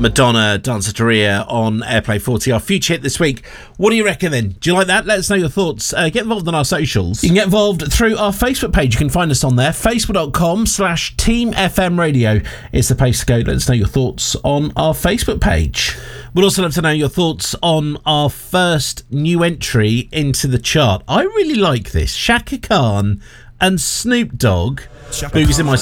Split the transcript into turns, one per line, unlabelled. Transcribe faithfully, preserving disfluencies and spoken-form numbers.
Madonna, Danceteria on Airplay forty, our future hit this week. What do you reckon then? Do you like that? Let us know your thoughts. Uh, get involved on our socials. You can get involved through our Facebook page. You can find us on there, facebook.com slash Team FM Radio is the place to go. Let us know your thoughts on our Facebook page. We'd also love to know your thoughts on our first new entry into the chart. I really like this. Shaka Khan and Snoop Dogg. Boogs in my